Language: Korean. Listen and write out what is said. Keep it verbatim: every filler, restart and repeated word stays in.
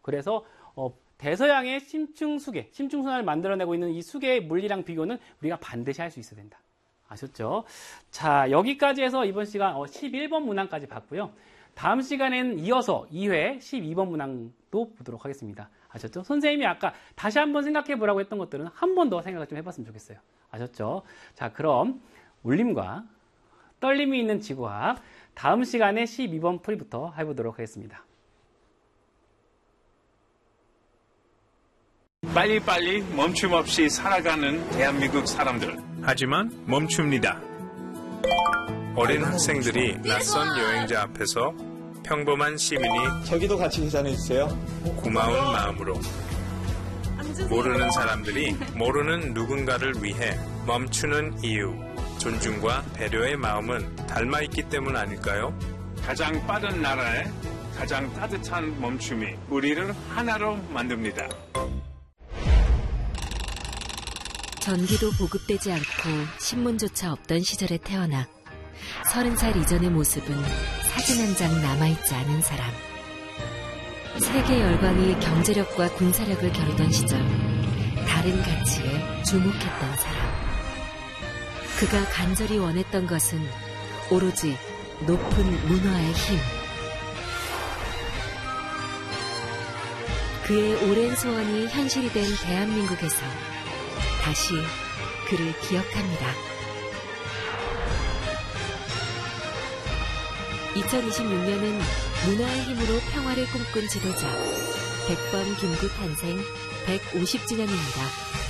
그래서 어, 대서양의 심층수계, 심층순환을 만들어내고 있는 이 수계의 물리랑 비교는 우리가 반드시 할 수 있어야 된다. 아셨죠? 자, 여기까지 해서 이번 시간 십일 번 문항까지 봤고요. 다음 시간에는 이어서 이 회 십이 번 문항도 보도록 하겠습니다. 아셨죠? 선생님이 아까 다시 한번 생각해 보라고 했던 것들은 한 번 더 생각을 좀 해봤으면 좋겠어요. 아셨죠? 자, 그럼 울림과 떨림이 있는 지구화학 다음 시간에 십이 번 풀이부터 해보도록 하겠습니다. 빨리빨리 멈춤 없이 살아가는 대한민국 사람들. 하지만 멈춥니다. 어린 학생들이 낯선 여행자 앞에서 평범한 시민이 저기도 같이 계산해주세요. 고마운 마음으로 모르는 사람들이 모르는 누군가를 위해 멈추는 이유, 존중과 배려의 마음은 닮아있기 때문 아닐까요? 가장 빠른 나라에 가장 따뜻한 멈춤이 우리를 하나로 만듭니다. 전기도 보급되지 않고 신문조차 없던 시절에 태어나 서른 살 이전의 모습은 사진 한 장 남아있지 않은 사람. 세계 열강이 경제력과 군사력을 겨루던 시절 다른 가치에 주목했던 사람. 그가 간절히 원했던 것은 오로지 높은 문화의 힘. 그의 오랜 소원이 현실이 된 대한민국에서 다시 그를 기억합니다. 이천이십육 년은 문화의 힘으로 평화를 꿈꾼 지도자 백범 김구 탄생 백오십 주년입니다.